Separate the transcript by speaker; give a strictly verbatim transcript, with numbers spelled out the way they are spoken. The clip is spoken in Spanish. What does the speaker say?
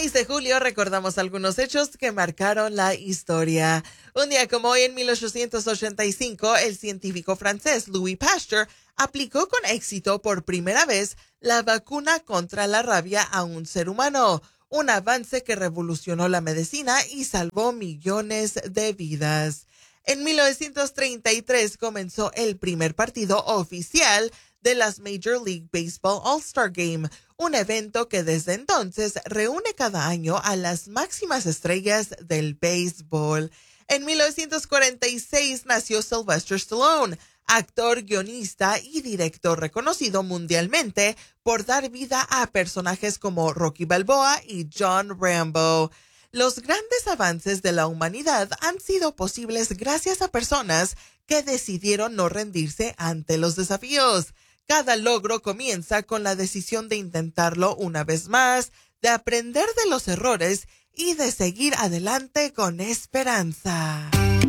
Speaker 1: seis de julio recordamos algunos hechos que marcaron la historia. Un día como hoy, en mil ochocientos ochenta y cinco, el científico francés Louis Pasteur aplicó con éxito por primera vez la vacuna contra la rabia a un ser humano, un avance que revolucionó la medicina y salvó millones de vidas. En mil novecientos treinta y tres comenzó el primer partido oficial de las Major League Baseball All-Star Game, un evento que desde entonces reúne cada año a las máximas estrellas del béisbol. En mil novecientos cuarenta y seis nació Sylvester Stallone, actor, guionista y director reconocido mundialmente por dar vida a personajes como Rocky Balboa y John Rambo. Los grandes avances de la humanidad han sido posibles gracias a personas que decidieron no rendirse ante los desafíos. Cada logro comienza con la decisión de intentarlo una vez más, de aprender de los errores y de seguir adelante con esperanza.